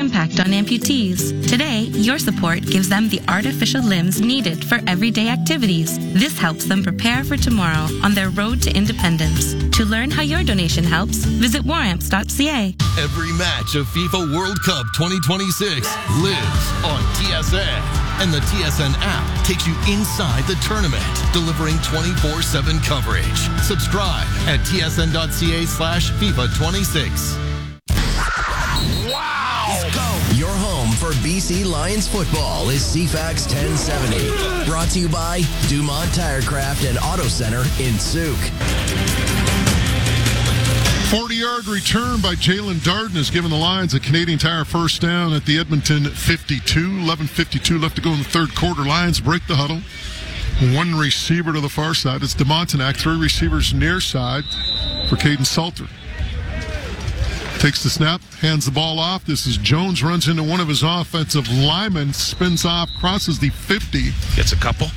impact on amputees. Today, your support gives them the artificial limbs needed for everyday activities. This helps them prepare for tomorrow on their road to independence. To learn how your donation helps, visit waramps.ca. Every match of FIFA World Cup 2026 lives on TSN. And the TSN app takes you inside the tournament, delivering 24/7 coverage. Subscribe at tsn.ca/FIFA26. Wow! Let's go! Your home for BC Lions football is CFAX 1070. Brought to you by Dumont Tirecraft and Auto Center in Souk. 40-yard return by Jalen Darden has given the Lions a Canadian Tire first down at the Edmonton 52. 11:52 left to go in the third quarter. Lions break the huddle. One receiver to the far side. It's DeMontenac. Three receivers near side for Caden Salter. Takes the snap, hands the ball off. This is Jones, runs into one of his offensive linemen, spins off, crosses the 50. Gets a couple.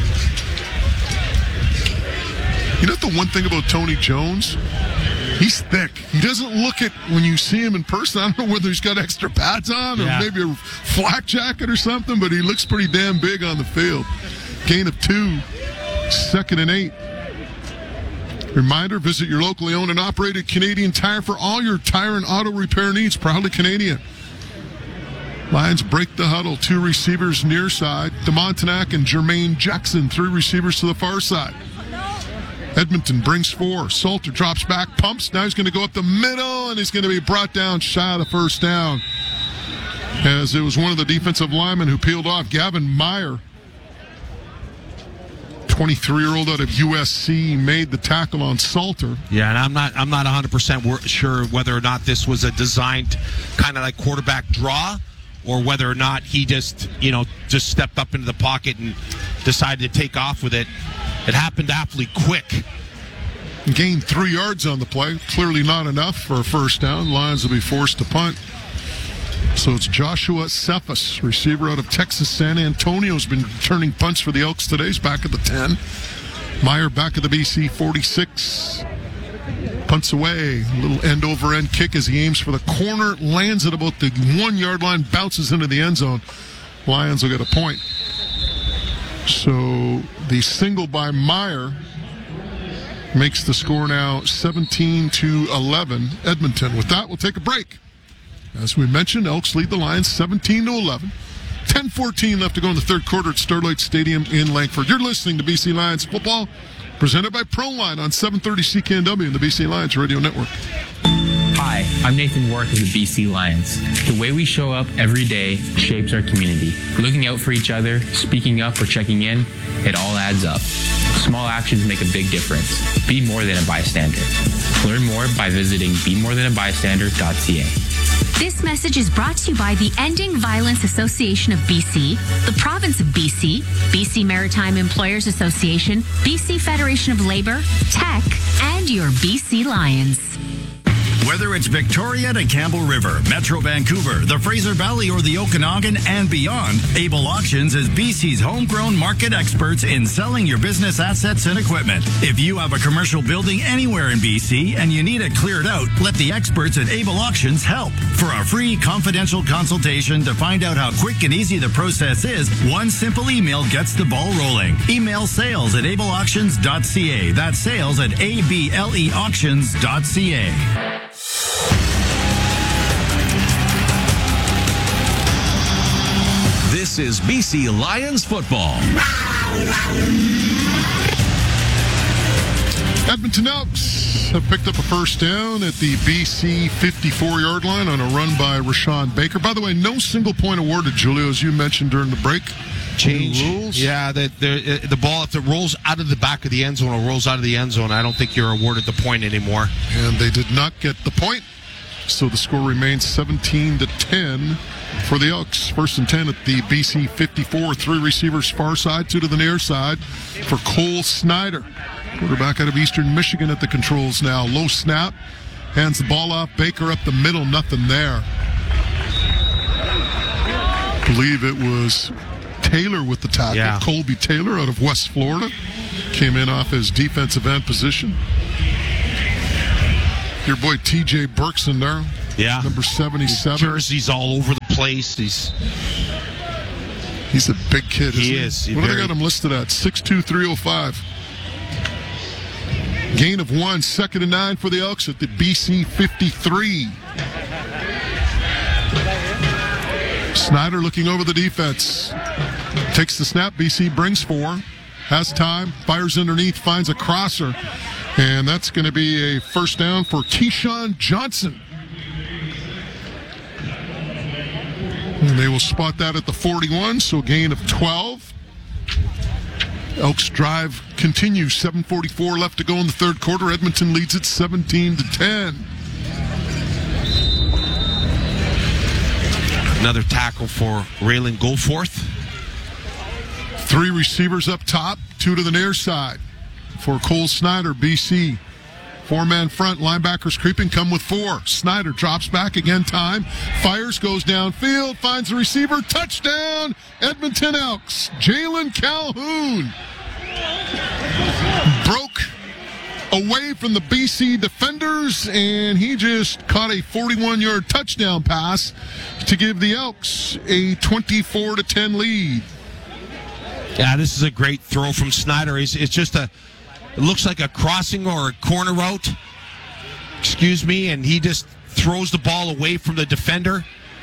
You know the one thing about Tony Jones? He's thick. He doesn't look it when you see him in person. I don't know whether he's got extra pads on or maybe a flak jacket or something, but he looks pretty damn big on the field. Gain of 2, 2nd and 8. Reminder, visit your locally owned and operated Canadian Tire for all your tire and auto repair needs. Proudly Canadian. Lions break the huddle. Two receivers near side. DeMontenac and Jermaine Jackson. Three receivers to the far side. Edmonton brings 4. Salter drops back, pumps. Now he's going to go up the middle, and he's going to be brought down shy of the first down. As it was one of the defensive linemen who peeled off. Gavin Meyer, 23-year-old out of USC, made the tackle on Salter. Yeah, and I'm not 100% sure whether or not this was a designed kind of like quarterback draw, or whether or not he just stepped up into the pocket and decided to take off with it. It happened awfully quick. Gained 3 yards on the play. Clearly not enough for a first down. Lions will be forced to punt. So it's Joshua Cephas, receiver out of Texas San Antonio, has been returning punts for the Elks today. He's back at the 10. Meyer back at the BC 46. Punts away. A little end-over-end kick as he aims for the corner. Lands at about the 1-yard line. Bounces into the end zone. Lions will get a point. So the single by Meyer makes the score now 17-11 Edmonton. With that, we'll take a break. As we mentioned, Elks lead the Lions 17-11. 10:14 left to go in the third quarter at Starlight Stadium in Langford. You're listening to BC Lions football, presented by ProLine on 730 CKNW and the BC Lions Radio Network. Hi, I'm Nathan Wark of the BC Lions. The way we show up every day shapes our community. Looking out for each other, speaking up or checking in, it all adds up. Small actions make a big difference. Be more than a bystander. Learn more by visiting bemorethanabystander.ca. This message is brought to you by the Ending Violence Association of BC, the Province of BC, BC Maritime Employers Association, BC Federation of Labor, Tech, and your BC Lions. Whether it's Victoria to Campbell River, Metro Vancouver, the Fraser Valley, or the Okanagan and beyond, Able Auctions is BC's homegrown market experts in selling your business assets and equipment. If you have a commercial building anywhere in BC and you need it cleared out, let the experts at Able Auctions help. For a free confidential consultation to find out how quick and easy the process is, one simple email gets the ball rolling. Email sales@ableauctions.ca. That's sales@ableauctions.ca. This is BC Lions football. Edmonton Elks have picked up a first down at the BC 54-yard line on a run by Rashawn Baker. By the way, no single point awarded, Julio, as you mentioned during the break. Change. Rules. Yeah, the ball, if it rolls out of the back of the end zone or rolls out of the end zone, I don't think you're awarded the point anymore. And they did not get the point. So the score remains 17-10 for the Elks. First and 10 at the BC 54. 3 receivers far side, 2 to the near side for Cole Snyder. Quarterback out of Eastern Michigan at the controls now. Low snap. Hands the ball off. Baker up the middle. Nothing there. I believe it was Taylor with the tackle. Yeah. Colby Taylor out of West Florida. Came in off his defensive end position. Your boy T.J. Burke's in there. Yeah. Number 77. Jerseys all over the place. He's a big kid, isn't he? He is. What do they got him listed at? 6'2", 305. Gain of 1, 2nd and 9 for the Elks at the BC 53. Snyder looking over the defense. Takes the snap. BC brings 4. Has time. Fires underneath. Finds a crosser. And that's going to be a first down for Keyshawn Johnson. And they will spot that at the 41, so a gain of 12. Elks drive continues. 7:44 left to go in the third quarter. Edmonton leads it 17-10. Another tackle for Raylan Goforth. 3 receivers up top, 2 to the near side for Cole Snyder, BC. 4-man front, linebackers creeping, come with 4. Snyder drops back again, time. Fires, goes downfield, finds the receiver, touchdown, Edmonton Elks. Jalen Calhoun broke away from the BC defenders, and he just caught a 41-yard touchdown pass to give the Elks a 24-10 lead. Yeah, this is a great throw from Snyder. It's just it looks like a crossing or a corner route, and he just throws the ball away from the defender,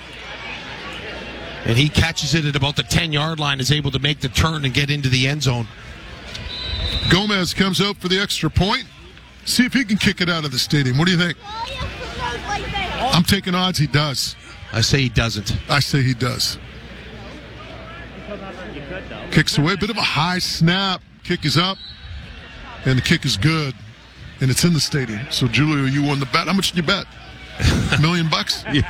and he catches it at about the 10-yard line, is able to make the turn and get into the end zone. Gomez comes out for the extra point. See if he can kick it out of the stadium. What do you think? I'm taking odds he does. I say he doesn't. I say he does. Kicks away, bit of a high snap. Kick is up, and the kick is good, and it's in the stadium. So, Julio, you won the bet. How much did you bet? $1 million? Yeah.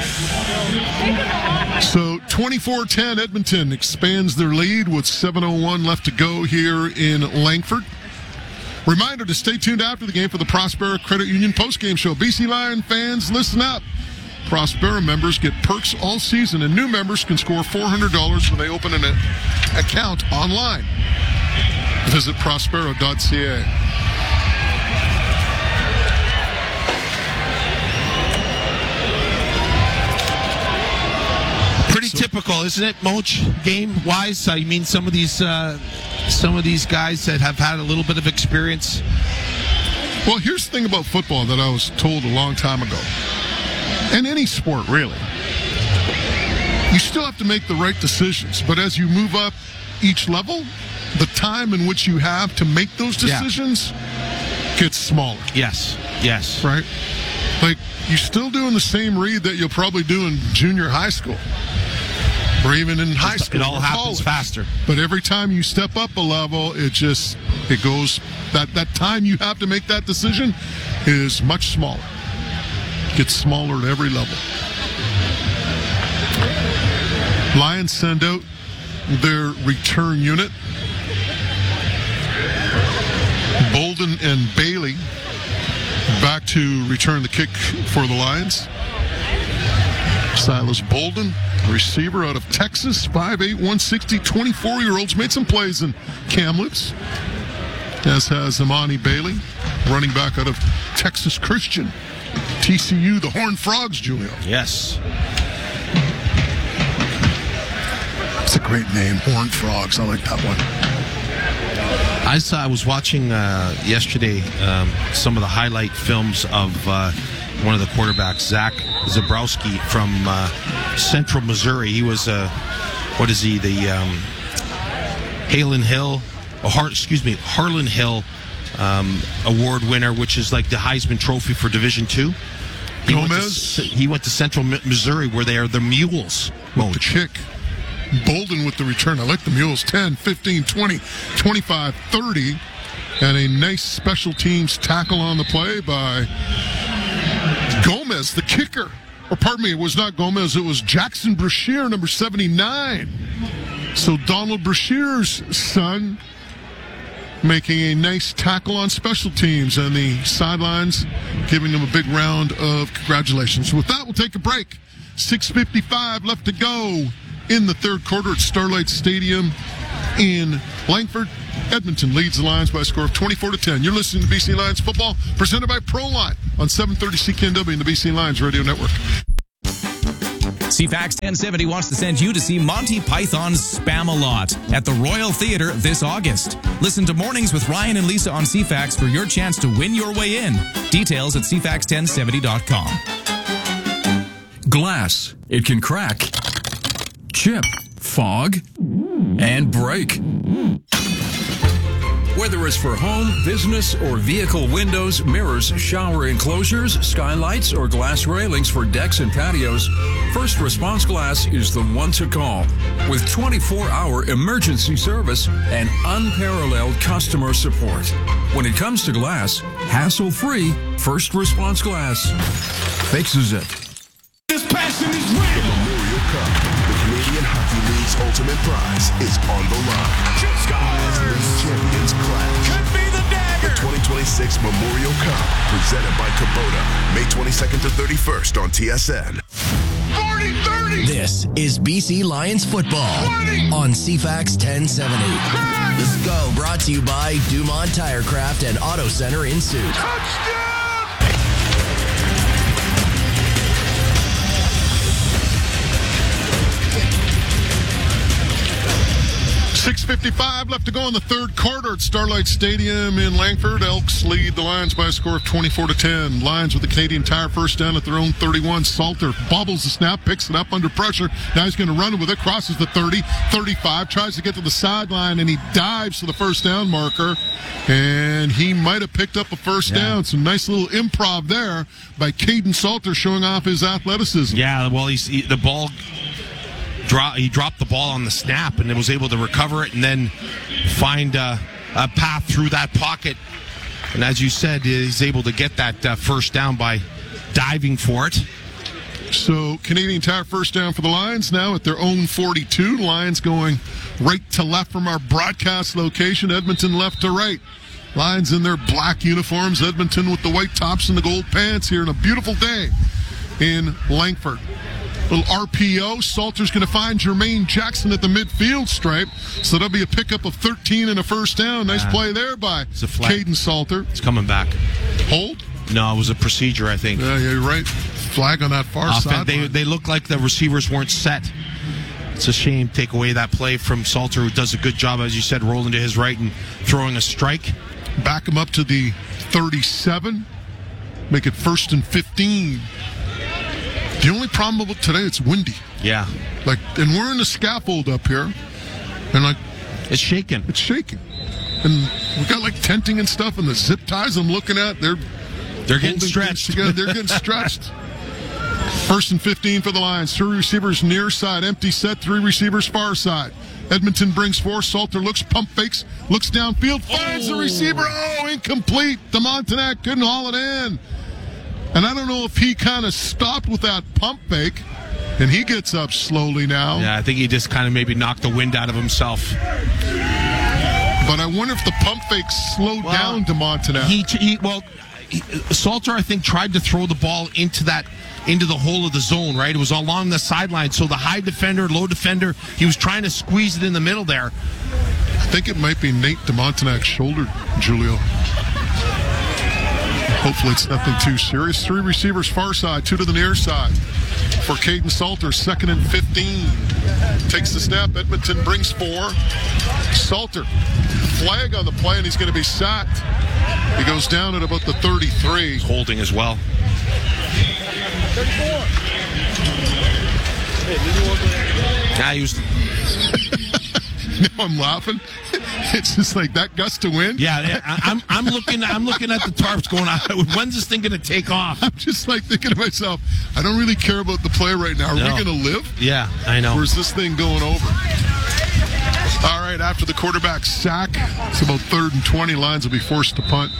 So, 24-10, Edmonton expands their lead with 7:01 left to go here in Langford. Reminder to stay tuned after the game for the Prospera Credit Union postgame show. BC Lion fans, listen up. Prospera members get perks all season, and new members can score $400 when they open an account online. Visit prospero.ca. Pretty typical, isn't it, Moch, game-wise? I mean, some of these guys that have had a little bit of experience. Well, here's the thing about football that I was told a long time ago, and any sport, really. You still have to make the right decisions, but as you move up each level, the time in which you have to make those decisions gets smaller. Yes. Right? Like, you're still doing the same read that you'll probably do in junior high school, or even in high school. It all happens faster. But every time you step up a level, it goes, that time you have to make that decision is much smaller. It gets smaller at every level. Lions send out their return unit. Bolden and Bailey back to return the kick for the Lions. Silas Bolden, receiver out of Texas, 5'8", 160, 24-year-olds, made some plays in Kamloops, as has Amani Bailey, running back out of Texas Christian. TCU, the Horned Frogs, Julio. Yes. It's a great name, Horned Frogs. I like that one. I was watching yesterday some of the highlight films of one of the quarterbacks, Zach Zabrowski from Central Missouri. He was, the Harlan Hill award winner, which is like the Heisman Trophy for Division II. He went to Central Missouri, where they are the Mules. With the kick. Bolden with the return. I like the Mules. 10, 15, 20, 25, 30. And a nice special teams tackle on the play by Gomez, the kicker. Or pardon me, it was not Gomez. It was Jackson Brashear, number 79. So Donald Brashear's son making a nice tackle on special teams, and the sidelines giving him a big round of congratulations. With that, we'll take a break. 6:55 left to go in the third quarter at Starlight Stadium in Langford. Edmonton leads the Lions by a score of 24-10. You're listening to BC Lions football, presented by ProLine on 730 CKNW and the BC Lions Radio Network. CFAX 1070 wants to send you to see Monty Python's Spam-A-Lot at the Royal Theatre this August. Listen to Mornings with Ryan and Lisa on CFAX for your chance to win your way in. Details at cfax1070.com. Glass. It can crack, chip, fog, and break. Whether it's for home, business, or vehicle windows, mirrors, shower enclosures, skylights, or glass railings for decks and patios, First Response Glass is the one to call. With 24-hour emergency service and unparalleled customer support. When it comes to glass, hassle-free First Response Glass fixes it. This passion is real. The Memorial Cup, the Canadian Hockey League's ultimate prize, is on the line. League champions clash. Could be the dagger. The 2026 Memorial Cup, presented by Kubota, May 22nd to 31st on TSN. 40-30. This is BC Lions football 20. On CFAX 1070. Let's go. Brought to you by Dumont Tirecraft and Auto Center in Sioux. Touchdown! 6:55 left to go in the third quarter at Starlight Stadium in Langford. Elks lead the Lions by a score of 24-10. Lions with the Canadian Tire first down at their own 31. Salter bobbles the snap, picks it up under pressure. Now he's going to run with it, crosses the 30, 35, tries to get to the sideline, and he dives for the first down marker. And he might have picked up a first down. Some nice little improv there by Caden Salter, showing off his athleticism. Yeah, well, he dropped the ball on the snap and was able to recover it and then find a path through that pocket. And as you said, he's able to get that first down by diving for it. So Canadian Tire first down for the Lions now at their own 42. Lions going right to left from our broadcast location. Edmonton left to right. Lions in their black uniforms. Edmonton with the white tops and the gold pants here on a beautiful day in Langford. Little RPO. Salter's going to find Jermaine Jackson at the midfield stripe. So that'll be a pickup of 13 and a first down. Nice play there by Caden Salter. It's coming back. Hold? No, it was a procedure, I think. Yeah, you're right. Flag on that far side. They look like the receivers weren't set. It's a shame. Take away that play from Salter, who does a good job, as you said, rolling to his right and throwing a strike. Back him up to the 37. Make it 1st and 15. The only problem with today, it's windy. Yeah. And we're in the scaffold up here. And it's shaking. It's shaking. And we got tenting and stuff, and the zip ties I'm looking at, they're getting stretched. They're getting stretched. 1st and 15 for the Lions. 3 receivers near side, empty set. 3 receivers far side. Edmonton brings 4. Salter looks, pump fakes, looks downfield, finds the receiver. Oh, incomplete. DeMontenac couldn't haul it in. And I don't know if he kind of stopped with that pump fake, and he gets up slowly now. Yeah, I think he just kind of maybe knocked the wind out of himself. But I wonder if the pump fake slowed down DeMontenac. Salter, I think, tried to throw the ball into the hole of the zone, right? It was along the sideline, so the high defender, low defender, he was trying to squeeze it in the middle there. I think it might be Nate DeMontenac's shoulder, Julio. Hopefully it's nothing too serious. 3 receivers far side, 2 to the near side. For Caden Salter, 2nd and 15. Takes the snap. Edmonton brings 4. Salter, flag on the play, and he's going to be sacked. He goes down at about the 33. He's holding as well. 34. Yeah, he was... Now I'm laughing. It's just like that gust of wind. Yeah, I'm looking at the tarps going, when's this thing going to take off? I'm just thinking to myself, I don't really care about the play right now. Are we going to live? Yeah, I know. Or is this thing going over? All right, after the quarterback sack, it's about 3rd and 20. Lions will be forced to punt.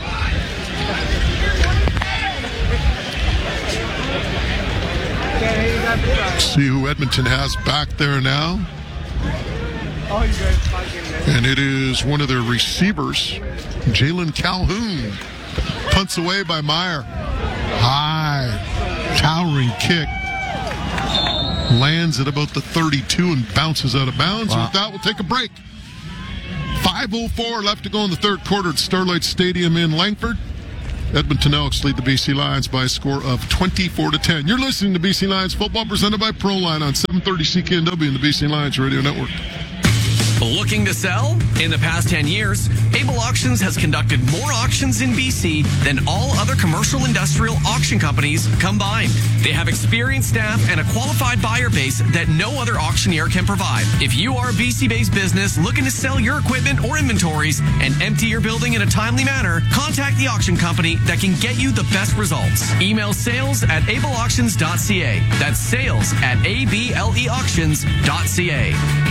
See who Edmonton has back there now. And it is one of their receivers, Jalen Calhoun. Punts away by Meyer. High, towering kick. Lands at about the 32 and bounces out of bounds. Wow. With that, we'll take a break. 5:04 left to go in the third quarter at Starlight Stadium in Langford. Edmonton Elks lead the BC Lions by a score of 24-10. You're listening to BC Lions football presented by Proline on 730 CKNW and the BC Lions Radio Network. Looking to sell? In the past 10 years, Able Auctions has conducted more auctions in BC than all other commercial industrial auction companies combined. They have experienced staff and a qualified buyer base that no other auctioneer can provide. If you are a BC-based business looking to sell your equipment or inventories and empty your building in a timely manner, contact the auction company that can get you the best results. Email sales@ableauctions.ca. That's sales@ableauctions.ca.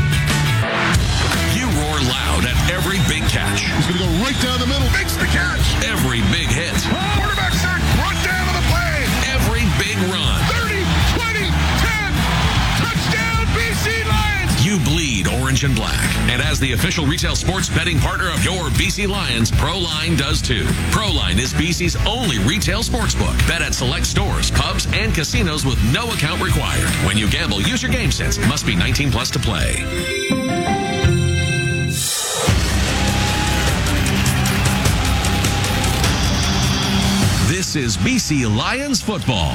You roar loud at every big catch. He's going to go right down the middle. Makes the catch. Every big hit. Quarterback sack. Brought down on the play. Every big run. 30, 20, 10. Touchdown, BC Lions. You bleed orange and black. And as the official retail sports betting partner of your BC Lions, Proline does too. Proline is BC's only retail sportsbook. Bet at select stores, pubs, and casinos with no account required. When you gamble, use your game sense. Must be 19 plus to play. This is BC Lions football.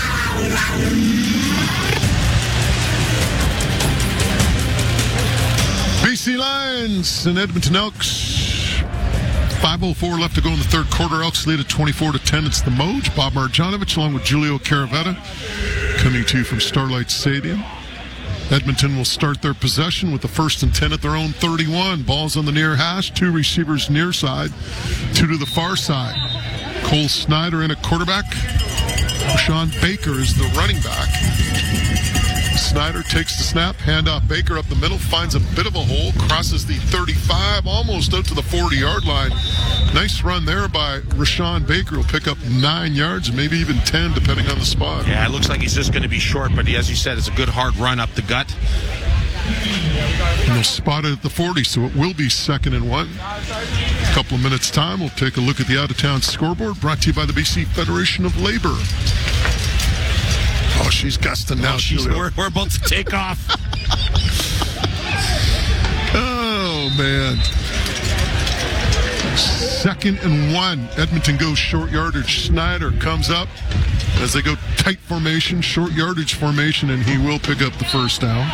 BC Lions and Edmonton Elks. 5:04 left to go in the third quarter. Elks lead at 24-10. It's the Moj. Bob Marjanovic along with Julio Caravetta coming to you from Starlight Stadium. Edmonton will start their possession with the 1st and 10 at their own 31. Ball's on the near hash. 2 receivers near side, 2 to the far side. Cole Snyder in at quarterback. Sean Baker is the running back. Snyder takes the snap, handoff Baker up the middle, finds a bit of a hole, crosses the 35, almost out to the 40-yard line. Nice run there by Rashawn Baker. Will pick up 9 yards, maybe even 10, depending on the spot. Yeah, it looks like he's just going to be short, but as you said, it's a good hard run up the gut. And they'll spot it at the 40, so it will be 2nd and 1. A couple of minutes' time, we'll take a look at the out-of-town scoreboard, brought to you by the BC Federation of Labor. Oh, she's gusting now. We're about to take off. Oh, man. 2nd and 1. Edmonton goes short yardage. Snyder comes up as they go tight formation, short yardage formation, and he will pick up the first down.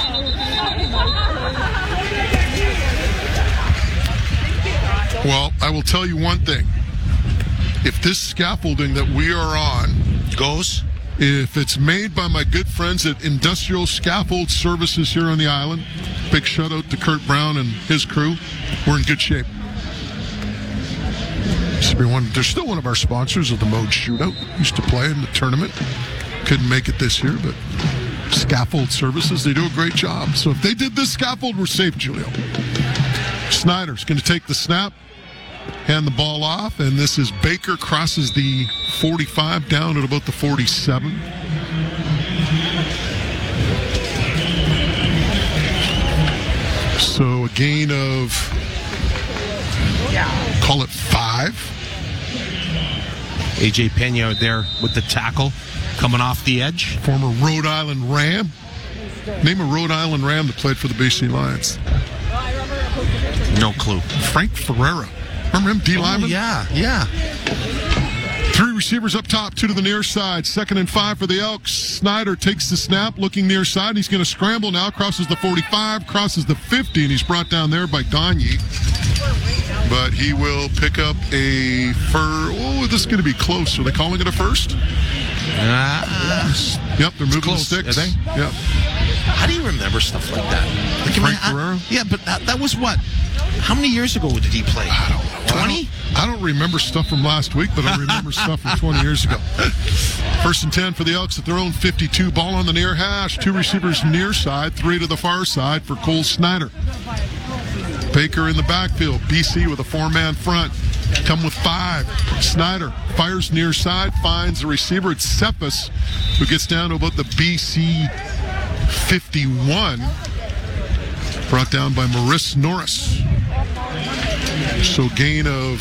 Well, I will tell you one thing. If this scaffolding that we are on goes, if it's made by my good friends at Industrial Scaffold Services here on the island, big shout out to Kurt Brown and his crew, we're in good shape. They're still one of our sponsors of the Mode Shootout. Used to play in the tournament. Couldn't make it this year, but Scaffold Services, they do a great job. So if they did this scaffold, we're safe, Julio. Snyder's going to take the snap, hand the ball off, and this is Baker, crosses the 45 down at about the 47. So a gain of, call it 5. AJ Pena there with the tackle coming off the edge. Former Rhode Island Ram. Name a Rhode Island Ram that played for the BC Lions. No clue. Frank Ferreira. Remember him, D. Lyman? Yeah. 3 receivers up top, 2 to the near side. 2nd and 5 for the Elks. Snyder takes the snap, looking near side. He's going to scramble now, crosses the 45, crosses the 50, and he's brought down there by Gagne. But he will pick up a this is going to be close. Are they calling it a first? Yep, they're moving close, the sticks. Are they? Yep. How do you remember stuff like that? Frank Ferreira? Yeah, but that was what? How many years ago did he play? I don't know. 20? I don't remember stuff from last week, but I remember stuff from 20 years ago. 1st and 10 for the Elks at their own 52. Ball on the near hash. 2 receivers near side, 3 to the far side for Cole Snyder. Baker in the backfield. BC with a 4-man front. Come with 5. Snyder fires near side, finds the receiver. It's Cephas, who gets down to about the BC 51. Brought down by Maurice Norris. So gain of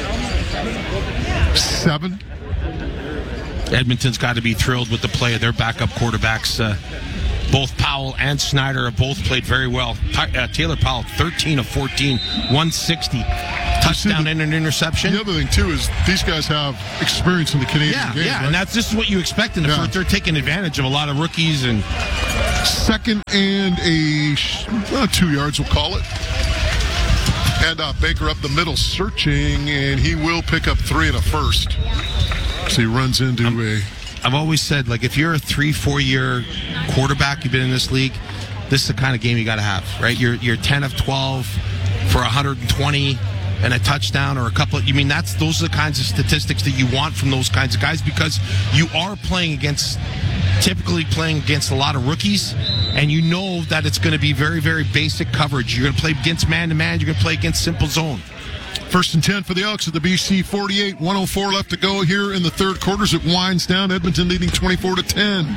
7. Edmonton's got to be thrilled with the play of their backup quarterbacks. Both Powell and Snyder have both played very well. Taylor Powell, 13 of 14, 160. touchdown and an interception. The other thing, too, is these guys have experience in the Canadian game. Yeah, right? and this is what you expect in the first. They're taking advantage of a lot of rookies. And second and 2 yards, we'll call it. And Baker up the middle searching, and he will pick up 3 and a first. So he runs into I've always said, like, if you're a 3-4 year quarterback, you've been in this league, this is the kind of game you got to have, right? You're 10 of 12 for 120 and a touchdown or a couple. Those are the kinds of statistics that you want from those kinds of guys, because you are typically playing against a lot of rookies, and you know that it's going to be very, very basic coverage. You're going to play against man-to-man. You're going to play against simple zone. 1st and 10 for the Elks at the BC 48. 1:04 left to go here in the third quarter as it winds down. Edmonton leading 24-10.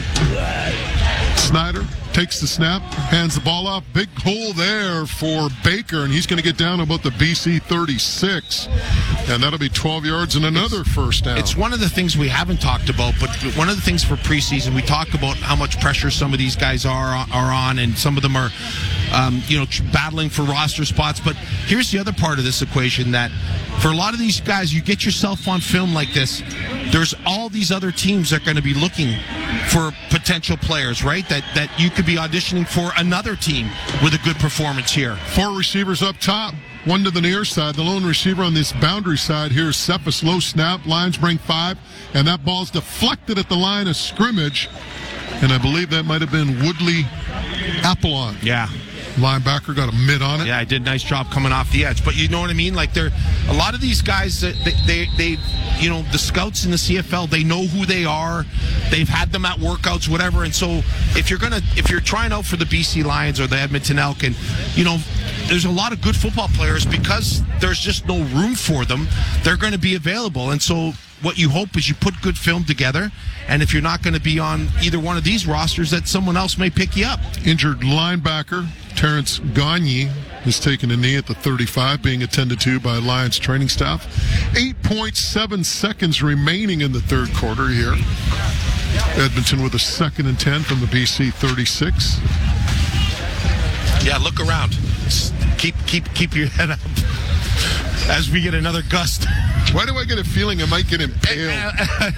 Snyder takes the snap, hands the ball off. Big hole there for Baker, and he's going to get down about the BC 36. And that'll be 12 yards and another first down. It's one of the things we haven't talked about, but one of the things for preseason, we talk about how much pressure some of these guys are on, and some of them are battling for roster spots. But here's the other part of this equation, that for a lot of these guys, you get yourself on film like this, there's all these other teams that are going to be looking for potential players, right? That you could be auditioning for another team with a good performance here. 4 receivers up top, 1 to the near side. The lone receiver on this boundary side here is Cephas. Low snap, Lions bring 5, and that ball's deflected at the line of scrimmage. And I believe that might have been Woodley Apollon. Yeah. Linebacker got a mid on it. Yeah, I did a nice job coming off the edge. But you know what I mean? Like, a lot of these guys, they the scouts in the CFL, they know who they are. They've had them at workouts, whatever. And so if you're trying out for the BC Lions or the Edmonton Elk, and there's a lot of good football players, because there's just no room for them, they're going to be available. And so what you hope is you put good film together, and if you're not going to be on either one of these rosters, that someone else may pick you up. Injured linebacker Terrence Gagne is taking a knee at the 35, being attended to by Lions training staff. 8.7 seconds remaining in the third quarter here. Edmonton with a 2nd and 10 from the BC 36. Yeah, look around. Keep your head up as we get another gust. Why do I get a feeling I might get impaled?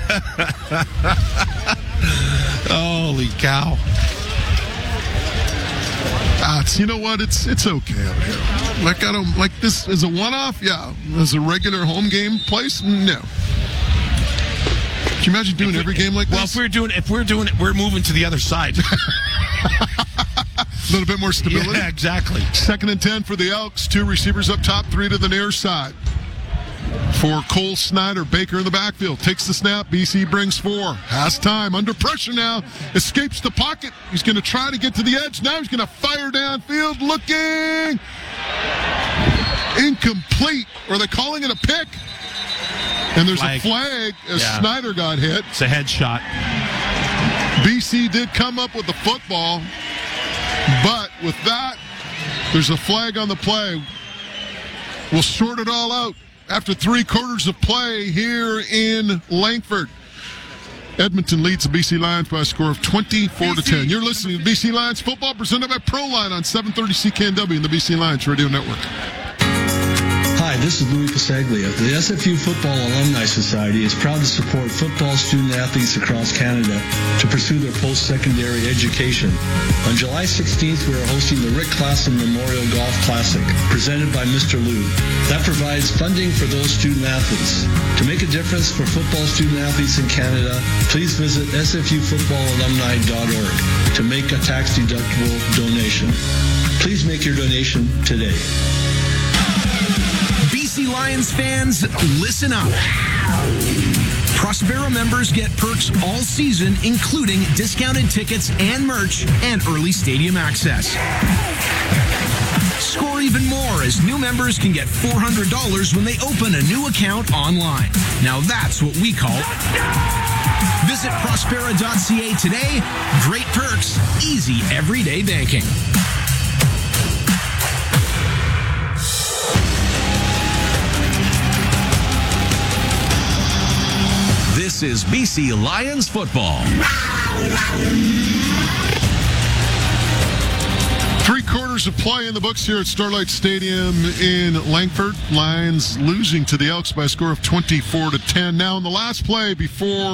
Holy cow. You know what? It's okay out here. Like this as a one-off, yeah. As a regular home game place, no. Can you imagine doing every game like this? Well, if we're doing it, we're moving to the other side. A little bit more stability. Yeah, exactly. 2nd and 10 for the Elks. 2 receivers up top, 3 to the near side. For Cole Snyder, Baker in the backfield. Takes the snap. BC brings 4. Has time. Under pressure now. Escapes the pocket. He's going to try to get to the edge. Now he's going to fire downfield. Looking. Incomplete. Or are they calling it a pick? And there's a flag as Snyder got hit. It's a headshot. BC did come up with the football. But with that, there's a flag on the play. We'll sort it all out after 3 quarters of play here in Langford. Edmonton leads the BC Lions by a score of 24-10. You're listening to BC Lions football presented by ProLine on 730 CKNW and the BC Lions Radio Network. Hi, this is Louis Pasaglia. The SFU Football Alumni Society is proud to support football student athletes across Canada to pursue their post-secondary education. On July 16th, we are hosting the Rick Klassen Memorial Golf Classic, presented by Mr. Lou. That provides funding for those student athletes. To make a difference for football student athletes in Canada, please visit sfufootballalumni.org to make a tax-deductible donation. Please make your donation today. BC Lions fans, listen up. Prospero members get perks all season, including discounted tickets and merch and early stadium access. Score even more as new members can get $400 when they open a new account online. Now that's what we call Visit Prospera.ca today. Great perks, easy everyday banking. This is BC Lions football. 3 quarters hours of play in the books here at Starlight Stadium in Langford. Lions losing to the Elks by a score of 24-10. Now in the last play of the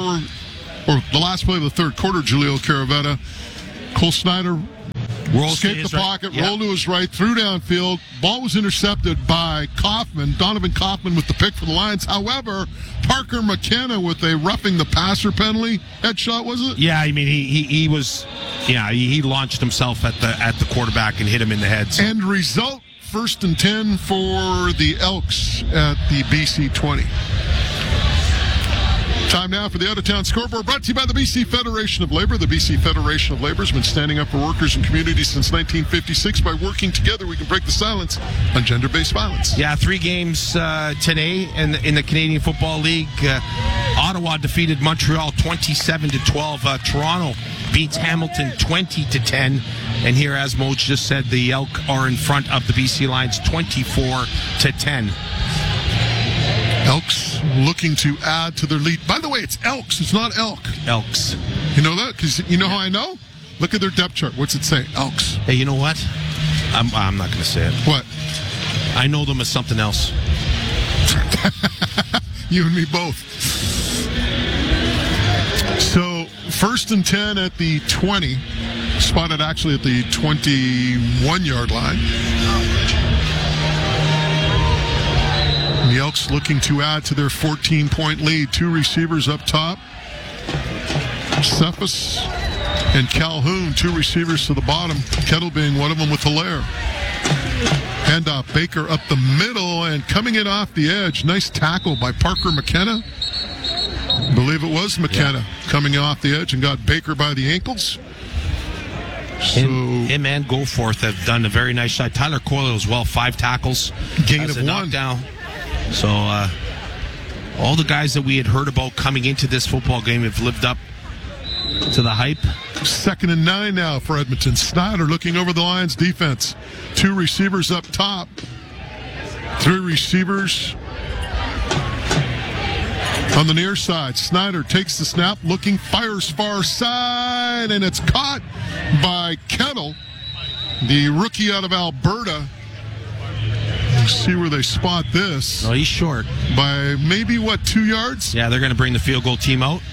third quarter, Julio Caravetta, Cole Snyder escaped the pocket, rolled to his right, threw downfield. Ball was intercepted by Kaufman, Donovan Kaufman with the pick for the Lions. However, Parker McKenna with a roughing the passer penalty headshot, was it? Yeah, I mean he was, he launched himself at the quarterback and hit him in the head. So. End result, 1st and 10 for the Elks at the BC 20. Time now for the out-of-town scoreboard, brought to you by the BC Federation of Labor. The BC Federation of Labor has been standing up for workers and communities since 1956. By working together, we can break the silence on gender-based violence. Yeah, 3 games today in the Canadian Football League. Ottawa defeated Montreal 27-12. Toronto beats Hamilton 20-10. And here, as Moj just said, the Elk are in front of the BC Lions 24-10. Elks looking to add to their lead. By the way, it's Elks. It's not Elk. Elks. You know that? Because you know how I know? Look at their depth chart. What's it say? Elks. Hey, you know what? I'm not going to say it. What? I know them as something else. You and me both. So, 1st and 10 at the 20. Spotted actually at the 21-yard line. The Elks looking to add to their 14-point lead. 2 receivers up top. Cephas and Calhoun, 2 receivers to the bottom. Kettle being one of them with Hilaire. Handoff, Baker up the middle and coming in off the edge. Nice tackle by Parker McKenna. I believe it was McKenna coming off the edge and got Baker by the ankles. So, him and Goforth have done a very nice shot. Tyler Coyle as well, 5 tackles. Gain of 1. Knockdown. So, all the guys that we had heard about coming into this football game have lived up to the hype. 2nd and 9 now for Edmonton. Snyder looking over the Lions' defense. 2 receivers up top. 3 receivers on the near side. Snyder takes the snap, looking, fires far side, and it's caught by Kettle, the rookie out of Alberta. See where they spot this. Oh, he's short. By maybe, 2 yards? Yeah, they're going to bring the field goal team out.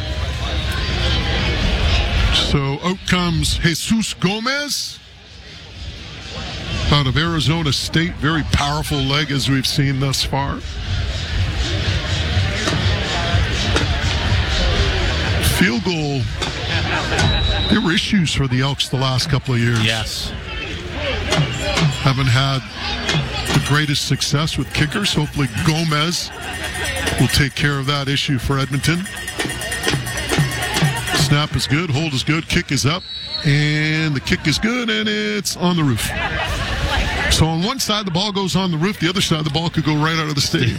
So out comes Jesus Gomez out of Arizona State. Very powerful leg as we've seen thus far. Field goal. There were issues for the Elks the last couple of years. Yes. Haven't had the greatest success with kickers. Hopefully Gomez will take care of that issue for Edmonton. Snap is good, hold is good, kick is up, and the kick is good, and it's on the roof. So on one side the ball goes on the roof, the other side the ball could go right out of the stadium.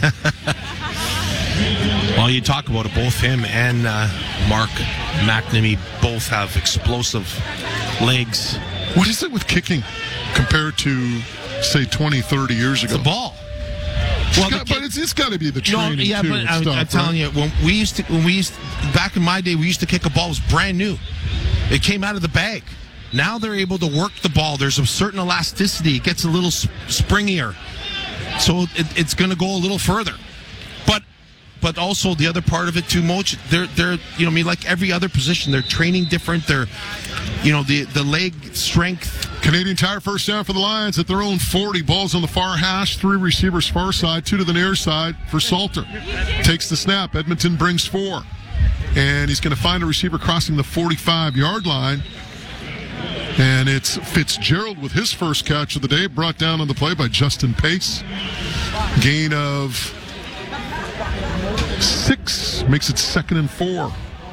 Well, you talk about it, both him and Mark McNamee both have explosive legs. What is it with kicking compared to, say, 20, 30 years ago? It's the ball. But it's got to be the training too. But I'm telling you, when we used to, back in my day, we used to kick a ball. It was brand new. It came out of the bag. Now they're able to work the ball. There's a certain elasticity. It gets a little springier, so it's going to go a little further. But also the other part of it too, Moch, they're like every other position, they're training different. They're, the leg strength. Canadian Tire first down for the Lions at their own 40. Ball's on the far hash. 3 receivers far side, 2 to the near side for Salter. Takes the snap. Edmonton brings 4. And he's going to find a receiver crossing the 45-yard line. And it's Fitzgerald with his first catch of the day, brought down on the play by Justin Pace. Gain of 6, makes it 2nd and 4.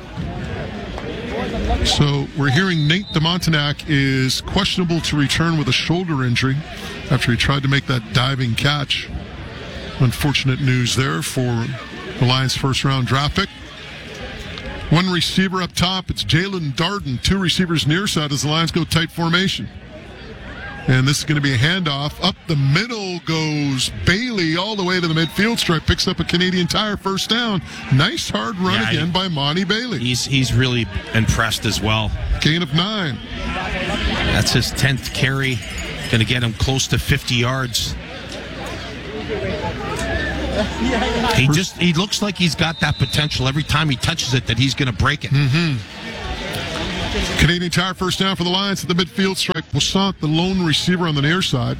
So we're hearing Nate DeMontenac is questionable to return with a shoulder injury after he tried to make that diving catch. Unfortunate news there for the Lions' first-round draft pick. 1 receiver up top, it's Jalen Darden. 2 receivers near side as the Lions go tight formation. And this is going to be a handoff. Up the middle goes Bailey all the way to the midfield stripe. Picks up a Canadian Tire first down. Nice hard run again by Monty Bailey. He's really impressed as well. Gain of 9. That's his 10th carry going to get him close to 50 yards. He looks like he's got that potential every time he touches it that he's going to break it. Mm-hmm. Canadian Tire first down for the Lions at the midfield stripe. Poissant, the lone receiver on the near side.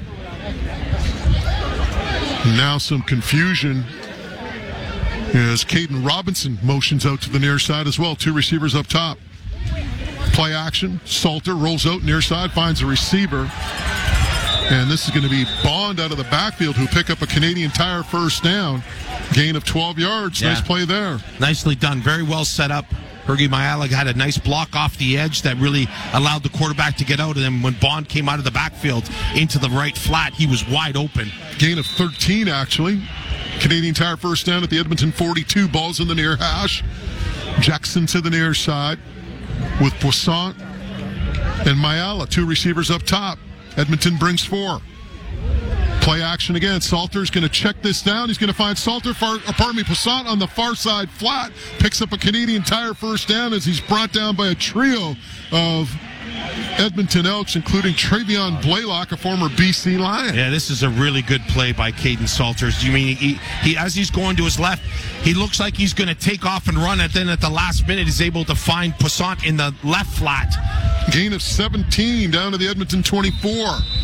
Now some confusion as Caden Robinson motions out to the near side as well. 2 receivers up top. Play action. Salter rolls out near side, finds a receiver. And this is going to be Bond out of the backfield who pick up a Canadian Tire first down. Gain of 12 yards. Yeah. Nice play there. Nicely done. Very well set up. Hergy Mayala had a nice block off the edge that really allowed the quarterback to get out. And then when Bond came out of the backfield into the right flat, he was wide open. Gain of 13, actually. Canadian Tire first down at the Edmonton 42. Ball's in the near hash. Jackson to the near side with Poissant and Mayala. 2 receivers up top. Edmonton brings 4. Play action again. Salter's going to check this down. He's going to find Poissant on the far side flat. Picks up a Canadian Tire first down as he's brought down by a trio of Edmonton Elks, including Travion Blaylock, a former BC Lion. Yeah, this is a really good play by Caden Salters. You mean he as he's going to his left, he looks like he's going to take off and run, and then at the last minute he's able to find Poissant in the left flat. Gain of 17 down to the Edmonton 24.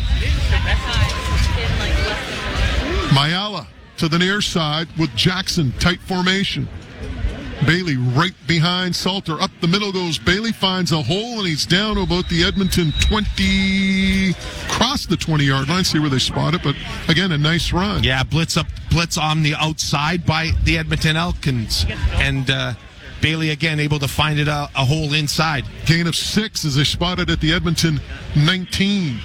Mayala to the near side with Jackson, tight formation. Bailey right behind Salter. Up the middle goes Bailey, finds a hole, and he's down to about the Edmonton 20, cross the 20-yard line. See where they spot it, but again, a nice run. Yeah, blitz on the outside by the Edmonton Elkins, and Bailey again able to find it a hole inside. Gain of 6 as they spotted at the Edmonton 19.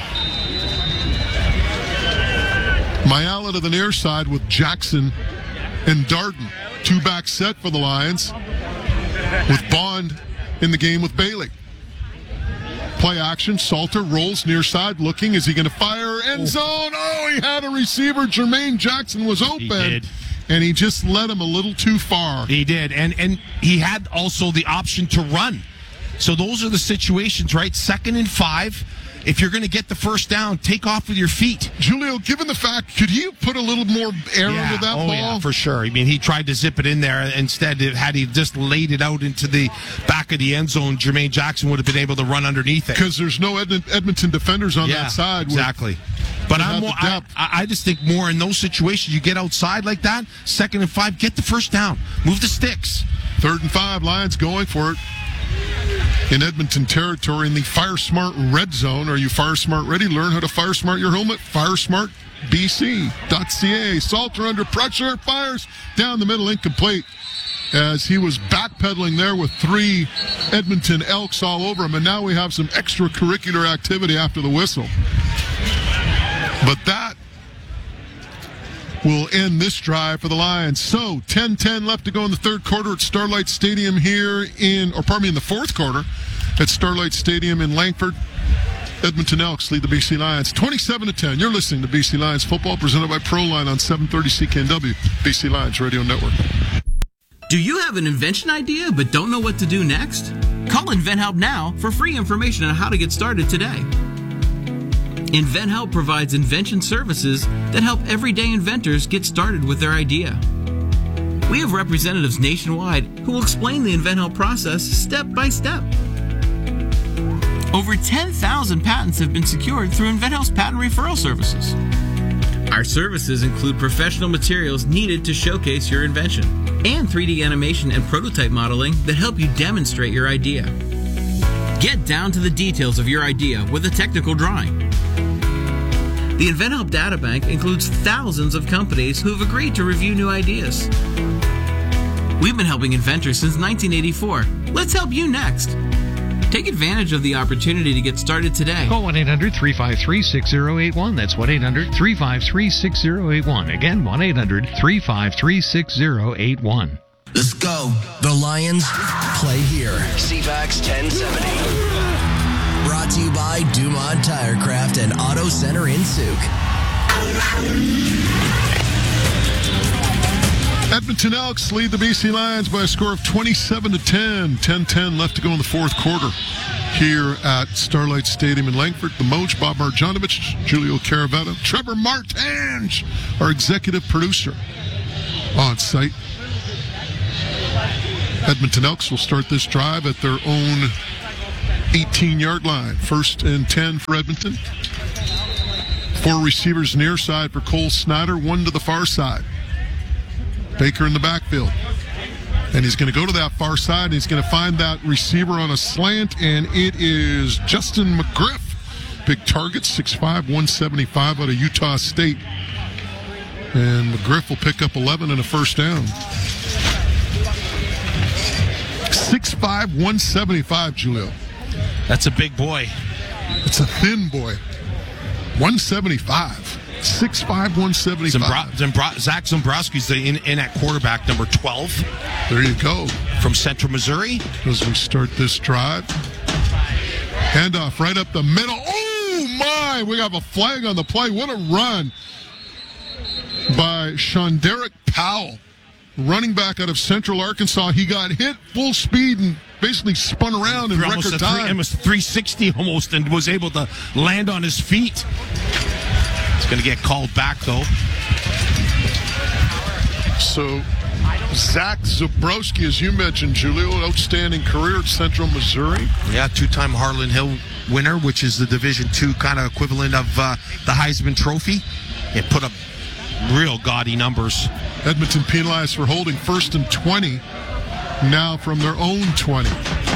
Mayala to the near side with Jackson and Darden. 2-back set for the Lions with Bond in the game with Bailey. Play action. Salter rolls near side looking. Is he going to fire? End zone. Oh, he had a receiver. Jermaine Jackson was open. He did. And he just led him a little too far. He did. And he had also the option to run. So those are the situations, right? 2nd and 5. If you're going to get the first down, take off with your feet. Julio, given the fact, could he put a little more air into that ball? Yeah, for sure. I mean, he tried to zip it in there. Instead, had he just laid it out into the back of the end zone, Jermaine Jackson would have been able to run underneath it. Because there's no Edmonton defenders on that side. Exactly. But I just think more in those situations, you get outside like that, 2nd and 5, get the first down. Move the sticks. 3rd and 5, Lions going for it. In Edmonton territory in the Fire Smart red zone. Are you Fire Smart ready? Learn how to Fire Smart your home at firesmartbc.ca. Salter under pressure, fires down the middle, incomplete, as he was backpedaling there with 3 Edmonton Elks all over him. And now we have some extracurricular activity after the whistle. But that will end this drive for the Lions. So 10-10 left to go in the 3rd quarter at Starlight Stadium here in the 4th quarter at Starlight Stadium in Langford. Edmonton Elks lead the BC Lions 27-10. You're listening to BC Lions football presented by Proline on 730 CKNW, BC Lions Radio Network. Do you have an invention idea but don't know what to do next? Call InventHelp now for free information on how to get started today. InventHelp provides invention services that help everyday inventors get started with their idea. We have representatives nationwide who will explain the InventHelp process step by step. Over 10,000 patents have been secured through InventHelp's patent referral services. Our services include professional materials needed to showcase your invention and 3D animation and prototype modeling that help you demonstrate your idea. Get down to the details of your idea with a technical drawing. The InventHelp Databank includes thousands of companies who have agreed to review new ideas. We've been helping inventors since 1984. Let's help you next. Take advantage of the opportunity to get started today. Call 1-800-353-6081. That's 1-800-353-6081. Again, 1-800-353-6081. Let's go. The Lions play here. CFAX 1070. Brought to you by Dumont Tirecraft and Auto Center in Souk. Edmonton Elks lead the BC Lions by a score of 27-10. 10-10 left to go in the fourth quarter here at Starlight Stadium in Langford. The Moj, Bob Marjanovic, Julio Caravetta, Trevor Martinge, our executive producer, on site. Edmonton Elks will start this drive at their own 18-yard line. 1st and 10 for Edmonton. 4 receivers near side for Cole Snyder, 1 to the far side. Baker in the backfield. And he's going to go to that far side, and he's going to find that receiver on a slant, and it is Justin McGriff. Big target, 6'5", 175 out of Utah State. And McGriff will pick up 11 and a first down. 6'5", 175, Julio. That's a big boy. It's a thin boy. 175. 6'5", 175. Zach Zombrowski's in at quarterback, number 12. There you go. From Central Missouri. As we start this drive. Handoff right up the middle. Oh, my! We have a flag on the play. What a run by Shonderick Powell. Running back out of Central Arkansas. He got hit full speed and basically spun around in record time. Almost 360 almost, and was able to land on his feet. It's going to get called back, though. So, Zach Zombrowski, as you mentioned, Julio, outstanding career at Central Missouri. Yeah, 2-time Harlan Hill winner, which is the Division II kind of equivalent of the Heisman Trophy. It put up real gaudy numbers. Edmonton penalized for holding 1st and 20, now from their own 20.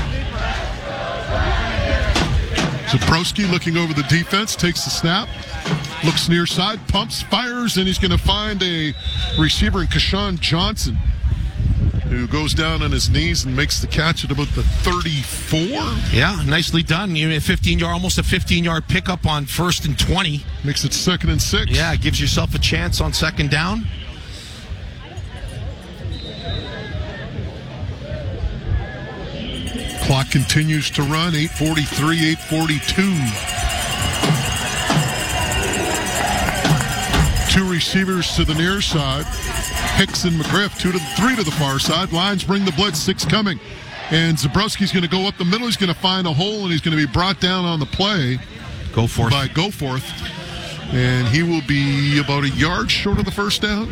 Zombrowski looking over the defense, takes the snap. Looks near side, pumps, fires, and he's going to find a receiver in Kashawn Johnson, who goes down on his knees and makes the catch at about the 34. Yeah, nicely done. You have almost a 15-yard pickup on 1st and 20. Makes it 2nd and 6. Yeah, gives yourself a chance on 2nd down. Clock continues to run, 8:43, 8:42. 2 receivers to the near side. Hicks and McGriff, 3 to the far side. Lions bring the blitz, 6 coming. And Zombrowski's going to go up the middle. He's going to find a hole, and he's going to be brought down on the play. Goforth. By Goforth. And he will be about a yard short of the first down.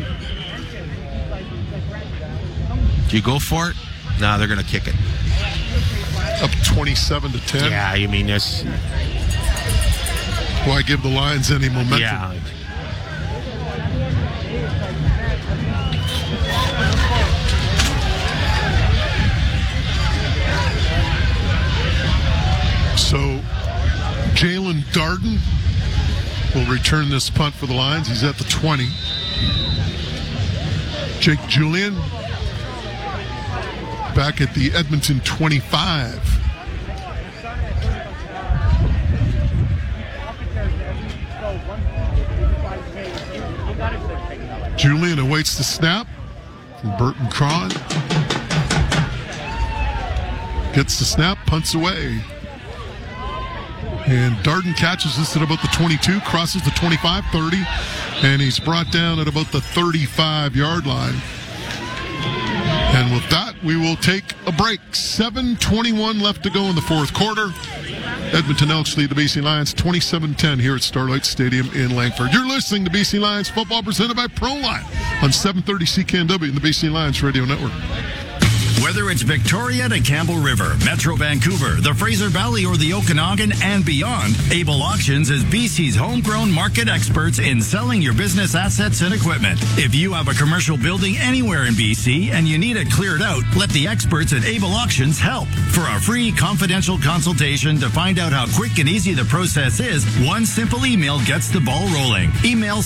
Do you go for it? No, they're going to kick it. Up 27-10. Yeah, you mean this. Why give the Lions any momentum? Yeah. So, Jalen Darden will return this punt for the Lions. He's at the 20. Jake Julian back at the Edmonton 25. Julian awaits the snap from Burton Cron. Gets the snap, punts away. And Darden catches this at about the 22, crosses the 25, 30, and he's brought down at about the 35-yard line. And with that, we will take a break. 7:21 left to go in the fourth quarter. Edmonton Elks lead the BC Lions 27-10 here at Starlight Stadium in Langford. You're listening to BC Lions football presented by ProLine on 730 CKNW and the BC Lions Radio Network. Whether it's Victoria to Campbell River, Metro Vancouver, the Fraser Valley, or the Okanagan and beyond, Able Auctions is BC's homegrown market experts in selling your business assets and equipment. If you have a commercial building anywhere in BC and you need it cleared out, let the experts at Able Auctions help. For a free confidential consultation to find out how quick and easy the process is, one simple email gets the ball rolling. Email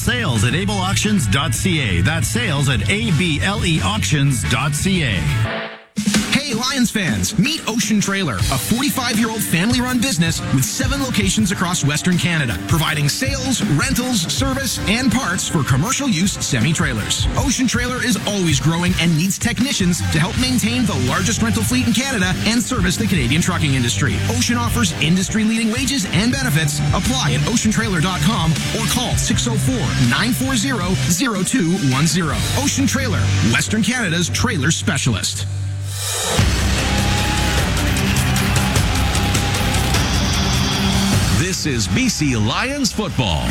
sales@ableauctions.ca. That's sales@ableauctions.ca. Hey, Lions fans, meet Ocean Trailer, a 45-year-old family-run business with 7 locations across Western Canada, providing sales, rentals, service, and parts for commercial use semi-trailers. Ocean Trailer is always growing and needs technicians to help maintain the largest rental fleet in Canada and service the Canadian trucking industry. Ocean offers industry-leading wages and benefits. Apply at oceantrailer.com or call 604-940-0210. Ocean Trailer, Western Canada's trailer specialist. This is BC Lions football.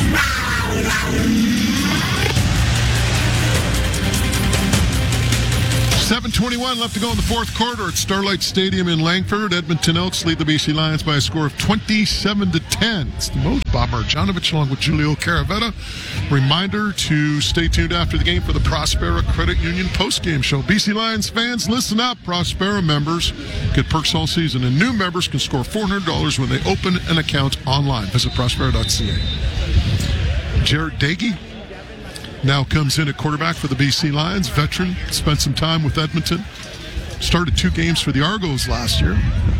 7:21 left to go in the fourth quarter at Starlight Stadium in Langford. Edmonton Elks lead the BC Lions by a score of 27-10. It's the Mode Bob Marjanovic along with Julio Caravetta. Reminder to stay tuned after the game for the Prospera Credit Union postgame show. BC Lions fans, listen up. Prospera members get perks all season, and new members can score $400 when they open an account online. Visit prospera.ca. Jared Daigie now comes in at quarterback for the BC Lions. Veteran, spent some time with Edmonton. Started 2 games for the Argos last year.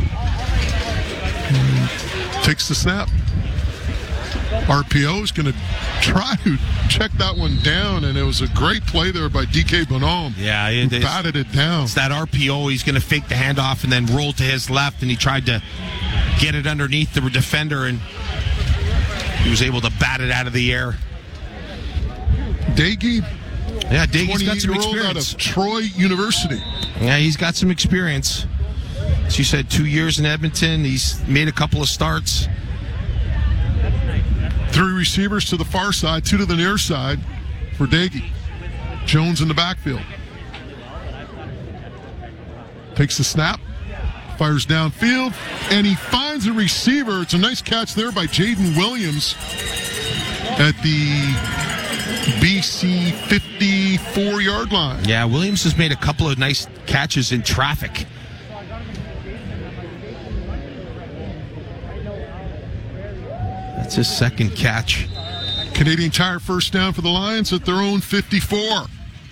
Takes the snap. RPO is going to try to check that one down, and it was a great play there by DK Bonhomme. Yeah, who batted it down. It's that RPO. He's going to fake the handoff and then roll to his left, and he tried to get it underneath the defender, and he was able to bat it out of the air. Daigie, yeah, Daigie's got some experience. Out of Troy University. Yeah, he's got some experience. As you said, 2 years in Edmonton. He's made a couple of starts. 3 receivers to the far side, 2 to the near side for Daigie. Jones in the backfield. Takes the snap, fires downfield, and he finds a receiver. It's a nice catch there by Jaden Williams at the BC 54-yard line. Yeah, Williams has made a couple of nice catches in traffic. That's his second catch. Canadian Tire first down for the Lions at their own 54.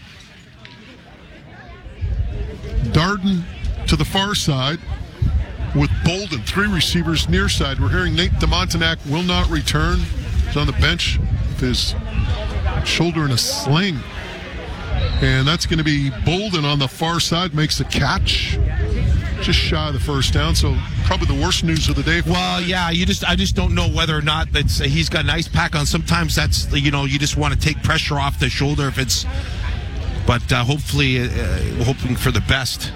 Darden to the far side with Bolden. 3 receivers near side. We're hearing Nate DeMontenac will not return. He's on the bench with his shoulder in a sling. And that's going to be Bolden on the far side. Makes the catch. Just shy of the first down. So probably the worst news of the day. Well, yeah, I just don't know whether or not that's he's got an ice pack on. Sometimes that's, you just want to take pressure off the shoulder if it's, but hopefully hoping for the best.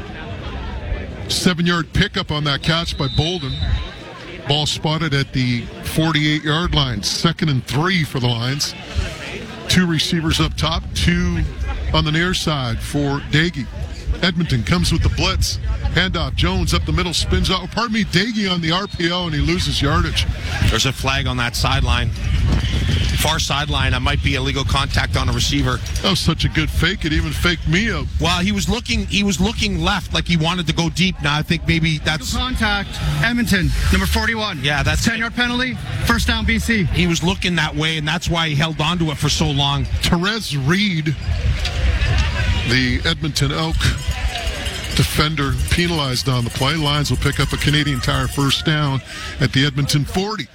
7-yard pickup on that catch by Bolden. Ball spotted at the 48-yard line. 2nd and 3 for the Lions. 2 receivers up top, 2 on the near side for Daigie. Edmonton comes with the blitz. Handoff, Jones up the middle, spins out. Daigie on the RPO, and he loses yardage. There's a flag on that sideline. Far sideline, that might be illegal contact on a receiver. That was such a good fake. It even faked me out. Well, he was looking left like he wanted to go deep. Now I think maybe that's illegal contact. Edmonton, number 41. Yeah, that's 10-yard penalty. First down, BC. He was looking that way, and that's why he held on to it for so long. Therese Reed, the Edmonton Elk defender, penalized on the play. Lions will pick up a Canadian Tire first down at the Edmonton 40.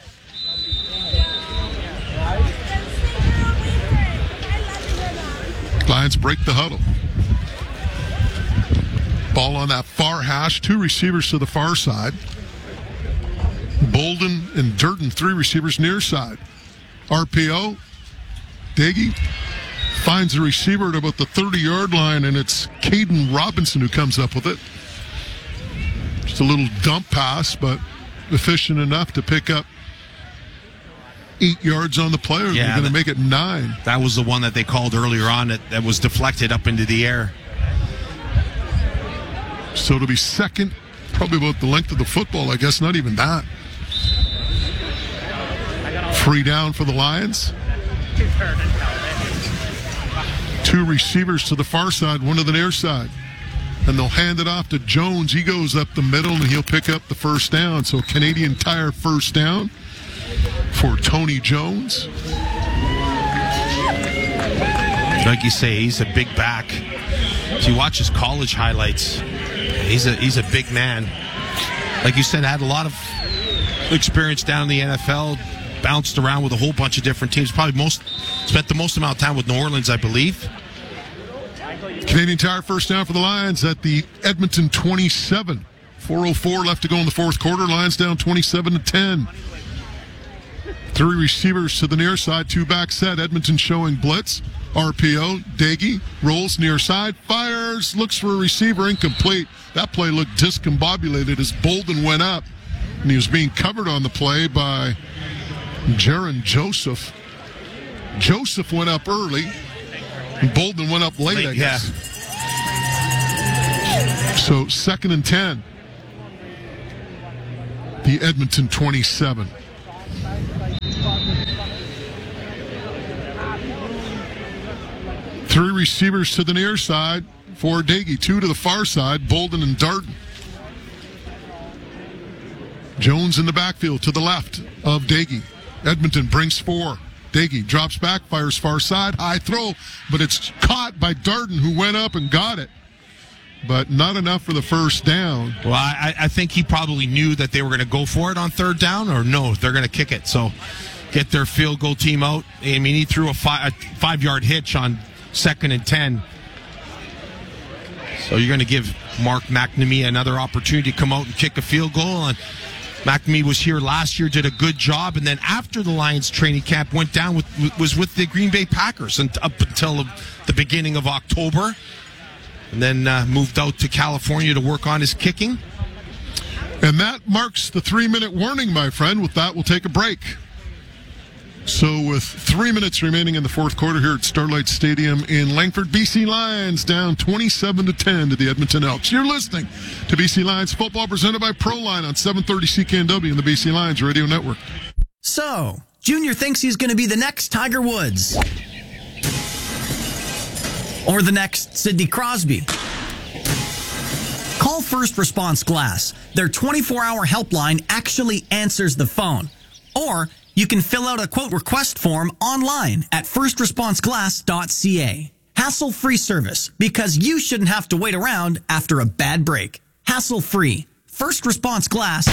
Lions break the huddle. Ball on that far hash. 2 receivers to the far side. Bolden and Durden, 3 receivers near side. RPO. Daigie finds the receiver at about the 30-yard line, and it's Caden Robinson who comes up with it. Just a little dump pass, but efficient enough to pick up 8 yards on the play. They're going to make it 9. That was the one that they called earlier on that was deflected up into the air. So it'll be 2nd, probably about the length of the football, I guess, not even that. Free down for the Lions. 2 receivers to the far side, 1 to the near side. And they'll hand it off to Jones. He goes up the middle, and he'll pick up the first down. So Canadian Tire first down for Tony Jones. Like you say, he's a big back. If you watch his college highlights, He's a big man. Like you said, had a lot of experience down in the NFL, bounced around with a whole bunch of different teams. Probably spent the most amount of time with New Orleans, I believe. Canadian Tire first down for the Lions at the Edmonton 27. 4:04 left to go in the fourth quarter. Lions down 27-10. 3 receivers to the near side, 2 back set. Edmonton showing blitz. RPO. Daggy rolls near side, fires, looks for a receiver, incomplete. That play looked discombobulated as Bolden went up, and he was being covered on the play by Jaron Joseph. Joseph went up early, and Bolden went up late, I guess. Yeah. So 2nd and 10. The Edmonton 27. Three receivers to the near side for Daggy. 2 to the far side, Bolden and Darden. Jones in the backfield to the left of Daggy. Edmonton brings 4. Daggy drops back, fires far side, high throw, but it's caught by Darden, who went up and got it. But not enough for the first down. Well, I think he probably knew that they were going to go for it on 3rd down, or no, they're going to kick it. So get their field goal team out. I mean, he threw a 5-yard hitch on 2nd and 10. So you're going to give Mark McNamee another opportunity to come out and kick a field goal. And McNamee was here last year, did a good job, and then after the Lions training camp went down was with the Green Bay Packers and up until the beginning of October, and then moved out to California to work on his kicking. And that marks the 3-minute warning, my friend. With that, we'll take a break. So with 3 minutes remaining in the fourth quarter here at Starlight Stadium in Langford, BC Lions down 27-10 to the Edmonton Elks. You're listening to BC Lions football presented by ProLine on 730 CKNW and the BC Lions Radio Network. So, Junior thinks he's going to be the next Tiger Woods. Or the next Sidney Crosby. Call First Response Glass. Their 24-hour helpline actually answers the phone. Or you can fill out a quote request form online at firstresponseglass.ca. Hassle-free service, because you shouldn't have to wait around after a bad break. Hassle-free. First Response Glass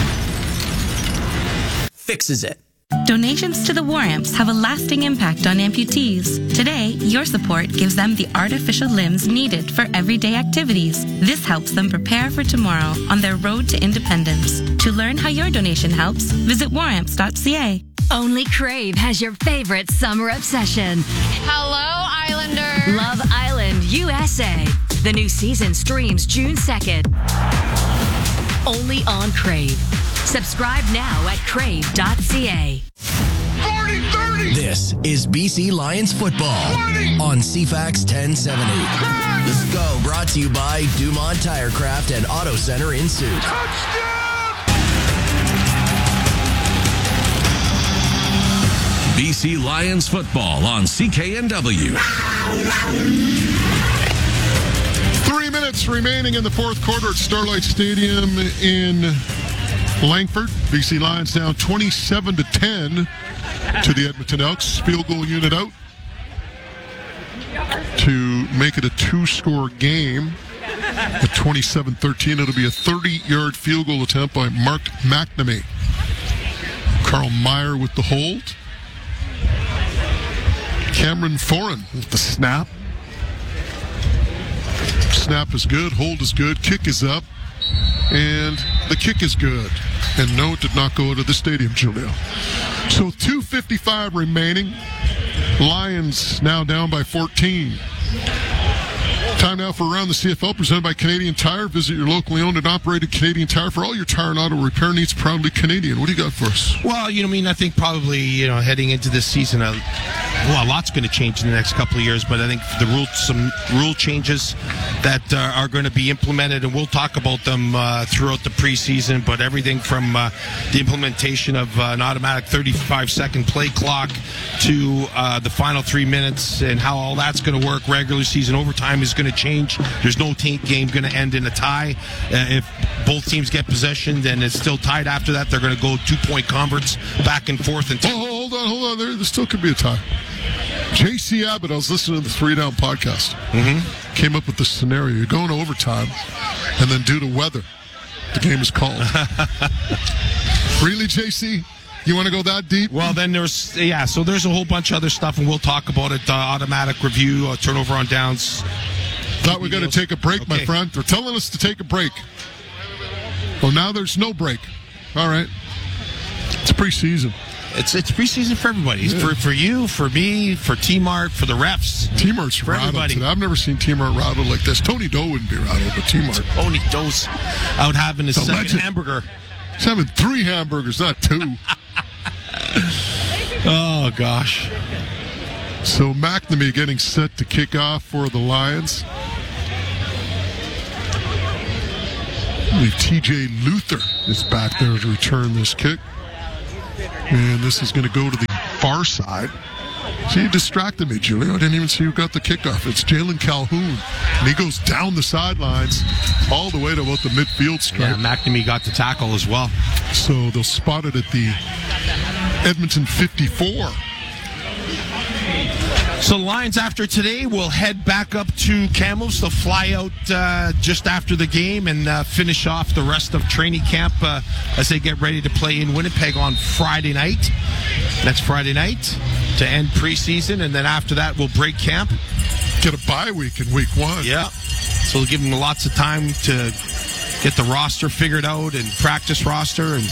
fixes it. Donations to the War Amps have a lasting impact on amputees. Today, your support gives them the artificial limbs needed for everyday activities. This helps them prepare for tomorrow on their road to independence. To learn how your donation helps, visit waramps.ca. Only Crave has your favorite summer obsession. Hello, Islander. Love Island, USA. The new season streams June 2nd. Only on Crave. Subscribe now at crave.ca. 40-30. This is BC Lions football 20. On CFAX 1070. Let's go. Brought to you by Dumont Tirecraft and Auto Center in Suit. Touchdown! BC Lions football on CKNW. 3 minutes remaining in the fourth quarter at Starlight Stadium in Langford. BC Lions down 27-10 to the Edmonton Elks. Field goal unit out to make it a 2-score game. At 27-13, it'll be a 30-yard field goal attempt by Mark McNamee. Carl Meyer with the hold. Cameron Foran with the snap. Snap is good, hold is good, kick is up, and the kick is good. And no, it did not go to the stadium, Julio. So 2:55 remaining. Lions now down by 14. Time now for Around the CFL, presented by Canadian Tire. Visit your locally owned and operated Canadian Tire for all your tire and auto repair needs. Proudly Canadian. What do you got for us? Well, I think probably, heading into this season, a lot's going to change in the next couple of years, but I think some rule changes that are going to be implemented, and we'll talk about them throughout the preseason, but everything from the implementation of an automatic 35-second play clock to the final 3 minutes and how all that's going to work. Regular season overtime is going to change. There's no game going to end in a tie. If both teams get possession, then it's still tied after that. They're going to go 2-point converts back and forth. Hold on. There still could be a tie. J.C. Abbott, I was listening to the 3 Down podcast. Came up with this scenario. You're going to overtime. And then due to weather, the game is called. Really, JC? You want to go that deep? Well, then there's a whole bunch of other stuff, and we'll talk about it. Automatic review, turnover on downs. Thought we got to take a break, my friend. They're telling us to take a break. Well, now there's no break. All right. It's preseason. It's preseason for everybody. Yeah. For you, for me, for T-Mart, for the refs. T-Mart's rattled today. I've never seen T-Mart rattled like this. Tony Doe wouldn't be rattled, but T-Mart. Tony Doe's out having his second hamburger. He's having 3 hamburgers, not 2. Oh, gosh. So McNamee getting set to kick off for the Lions. I believe TJ Luther is back there to return this kick. And this is going to go to the far side. See, you distracted me, Julio. I didn't even see who got the kickoff. It's Jalen Calhoun. And he goes down the sidelines all the way to about the midfield stripe. Yeah, McNamee got the tackle as well. So they'll spot it at the Edmonton 54. So the Lions, after today, will head back up to Kamloops. They'll fly out just after the game and finish off the rest of training camp as they get ready to play in Winnipeg on Friday night. That's Friday night to end preseason, and then after that, we'll break camp. Get a bye week in week 1. Yeah. So we'll give them lots of time to get the roster figured out and practice roster. And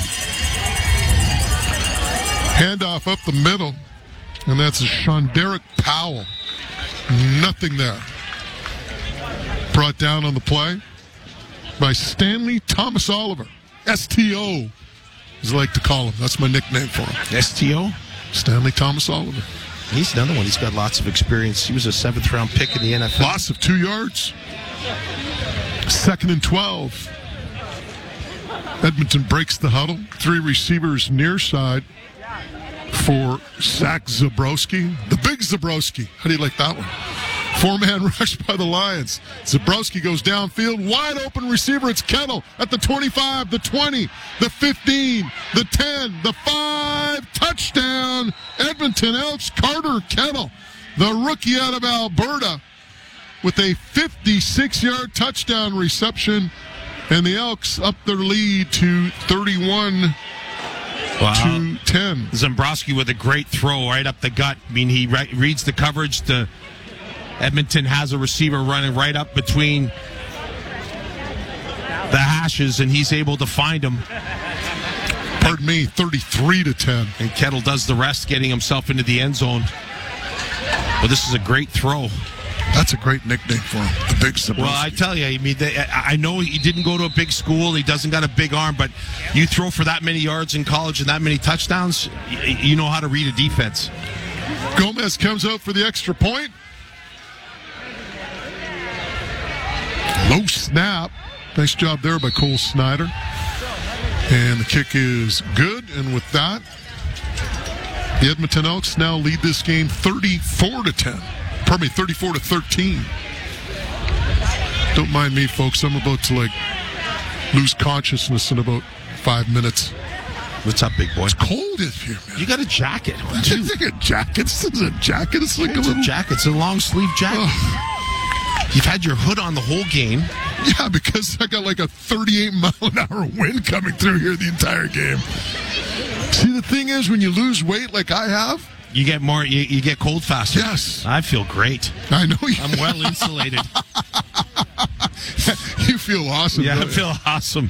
handoff up the middle. And that's a Shonderick Powell. Nothing there. Brought down on the play by Stanley Thomas Oliver. STO, as I like to call him. That's my nickname for him. STO? Stanley Thomas Oliver. He's another one. He's got lots of experience. He was a 7th-round pick in the NFL. Loss of 2 yards. 2nd and 12. Edmonton breaks the huddle. 3 receivers near side for Zach Zabrowski. The big Zabrowski. How do you like that one? 4-man rush by the Lions. Zabrowski goes downfield. Wide open receiver. It's Kettle at the 25, the 20, the 15, the 10, the 5. Touchdown, Edmonton Elks. Carter Kettle, the rookie out of Alberta, with a 56-yard touchdown reception. And the Elks up their lead to 31 to 10. Zabrowski with a great throw right up the gut. I mean, he reads the coverage. Edmonton has a receiver running right up between the hashes, and he's able to find him. Pardon me, 33 to 10. And Kettle does the rest, getting himself into the end zone. But this is a great throw. That's a great nickname for him, the big Zabrowski. Well, I tell you, I mean, I know he didn't go to a big school. He doesn't got a big arm, but you throw for that many yards in college and that many touchdowns, you know how to read a defense. Gomez comes out for the extra point. Low snap. Nice job there by Cole Snyder. And the kick is good. And with that, the Edmonton Elks now lead this game 34 to 10. Pardon me, 34 to 13. Don't mind me, folks. I'm about to lose consciousness in about 5 minutes. What's up, big boy? It's cold in here, man. You got a jacket. What do you think a jacket? This is a jacket. It's like a little jacket. It's a long sleeve jacket. You've had your hood on the whole game. Yeah, because I got like a 38-mile-an-hour wind coming through here the entire game. See, the thing is, when you lose weight like I have, you get more. You get cold faster. Yes, I feel great. I know you. I'm well insulated. You feel awesome. Yeah, I feel awesome.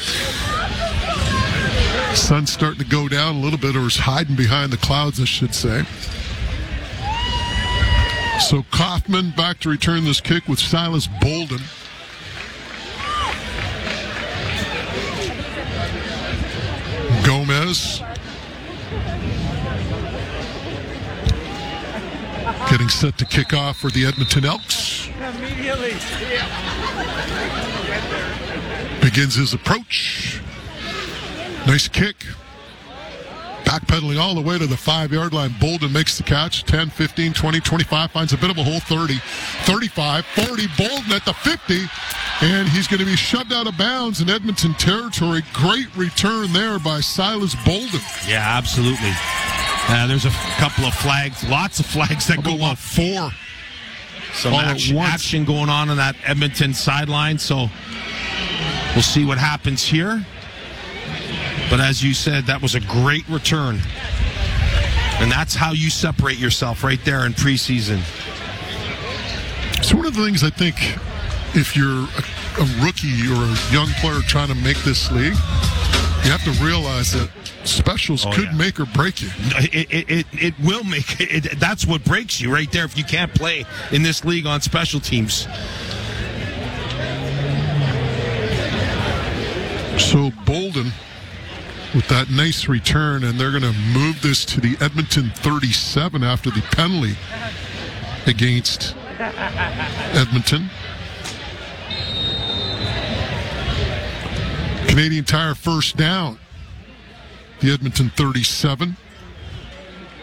Sun's starting to go down a little bit, or is hiding behind the clouds, I should say. So Kaufman back to return this kick with Silas Bolden. Gomez getting set to kick off for the Edmonton Elks. Begins his approach. Nice kick. Backpedaling all the way to the 5-yard line. Bolden makes the catch. 10, 15, 20, 25. Finds a bit of a hole. 30, 35, 40. Bolden at the 50. And he's going to be shoved out of bounds in Edmonton territory. Great return there by Silas Bolden. Yeah, absolutely. There's a couple of flags. Lots of flags that go up. 4. Some action going on that Edmonton sideline. So We'll see what happens here. But as you said, that was a great return. And that's how you separate yourself right there in preseason. It's one of the things I think if you're a rookie or a young player trying to make this league, you have to realize that specials could make or break you. It will make it. That's what breaks you right there if you can't play in this league on special teams. So Bolden with that nice return, and they're going to move this to the Edmonton 37 after the penalty against Edmonton. Canadian Tire first down. The Edmonton 37.